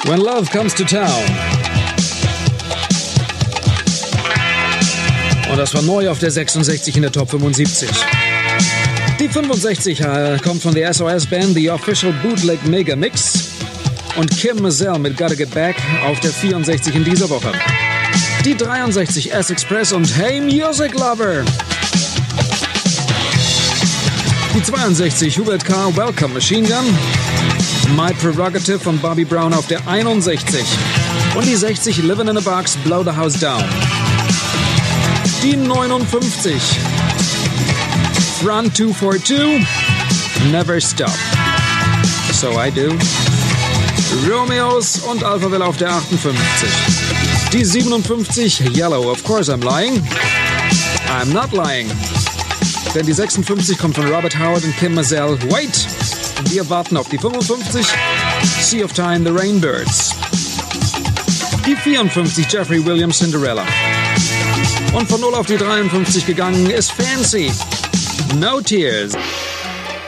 When Love Comes to Town. Und das war neu auf der 66 in der Top 75. Die 65 kommt von der SOS Band The Official Bootleg Mega Mix. Und Kim Mazel mit Gotta Get Back auf der 64 in dieser Woche. Die 63 S-Express und Hey Music Lover. Die 62 Hubert K. Welcome Machine Gun. My Prerogative von Bobby Brown auf der 61. Und die 60 Livin' in a Box Blow the House Down. Die 59 Front 242 Never Stop. So I Do. Romeos und Alphaville auf der 58. Die 57 Yellow, Of Course I'm Lying. I'm Not Lying. Denn die 56 kommt von Robert Howard und Kim Mazel. Wait! Wir warten auf die 55. Sea of Time, The Rainbirds. Die 54 Jeffrey Williams, Cinderella. Und von 0 auf die 53 gegangen ist Fancy. No Tears.